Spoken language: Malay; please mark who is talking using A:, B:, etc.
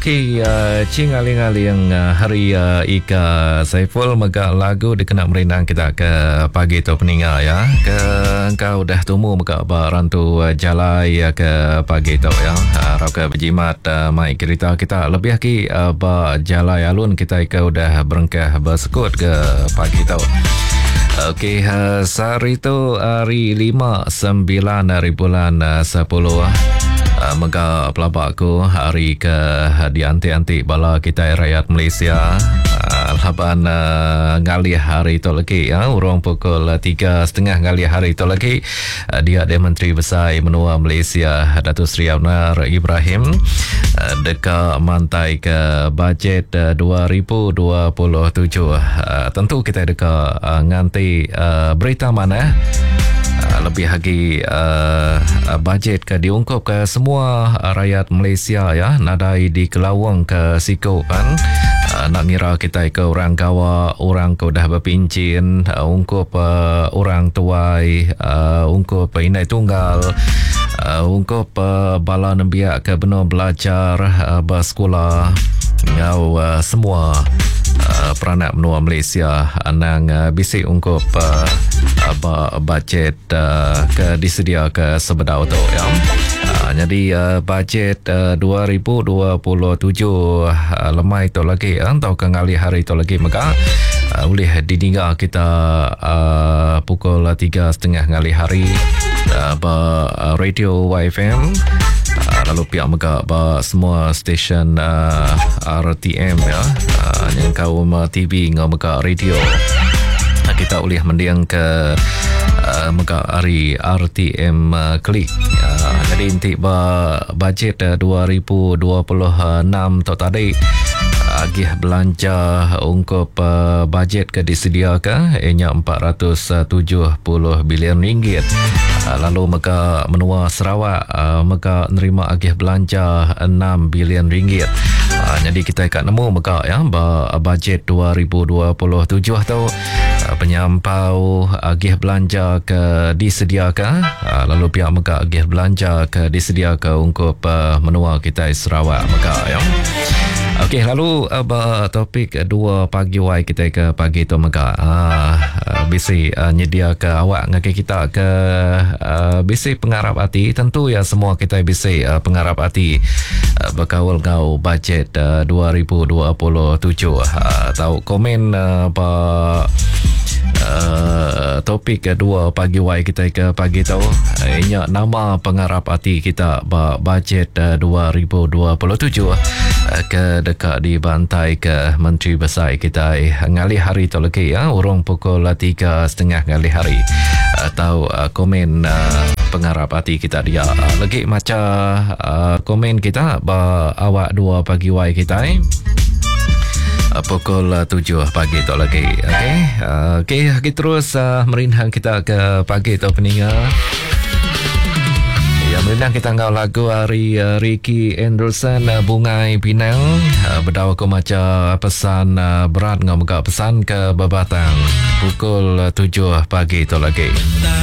A: Okey, cing aling-aling hari Ika Saiful megak lagu dikenal merenang kita ke pagi tu peninga ya. Ke engkau dah tumu megak barantu jalai ke pagi tu ya. Harap ke berjimat mai cerita kita lebih lagi ba jalai alun kita ikau dah berengkah bersekut ke pagi tu. Okey, sehari tu hari 5/9 dari bulan 10 mega pelabak aku hari ke dianti-anti bala kita rakyat Malaysia laban ngali hari tu lagi ya urang pukul 3:30 ngali hari tu lagi dia Menteri Besar Menua Malaysia Datuk Seri Anwar Ibrahim dekat mantai ke bajet 2027. Tentu kita dekat nganti berita mana lebih lagi bajet ke diungkap ke semua rakyat Malaysia ya nadai di Kelawang ke Siko kan nak ngira kita ke orang kawa orang kau dah berpincin ungkap orang tuai ungkap inai tunggal ungkap bala nembiak ke benar belajar bersekolah ngau semua peranak menua Malaysia nang bisik ungkap bajet ke disedia ke sebedau tu ya. Jadi bajet 2027 lemai tu lagi atau kengali hari tu lagi maka boleh didengar kita pukul 3:30 ngali hari radio YFM lalu pihak mega semua stesen RTM ya yang kau TV ngau mega radio kita boleh mendiang ke mega hari RTM klik jadi inti bajet 2026 tu tadi agih belanja ungkup bajet ke disediakan ianya 470 bilion ringgit. Lalu mega menua Sarawak mega nerima agih belanja 6 bilion ringgit. Jadi kita akan nemu mega ya bajet 2027 tu penyampau agih belanja ke disediakan lalu pihak mega agih belanja ke disediakan ungkup menua kita Sarawak mega ya. Okey, lalu topik dua pagi wai kita ke pagi tu mega bisi nyedia ke awak ngake kita ke bisi pengarap hati tentu ya semua kita bisi pengarap hati berkawal ngau bajet 2027 tahu komen topik kedua pagi wai kita ke pagi tu ianya nama pengarap hati kita bajet 2027 ke dekat di bantai ke Menteri Besar kita ngali hari tu lagi ya urung pukul 3:30 ngali hari atau komen pengarap hati kita dia lagi macam komen kita awak dua pagi wai kita pukul 7 pagi tu lagi. Okey terus merinhang kita ke pagi tu peninga. Ya, merinhang kita ngau lagu hari Ricky Anderson Bungai Pinang berdawa ko macam pesan berat ngau mega pesan ke Babatang pukul 7 pagi tu lagi.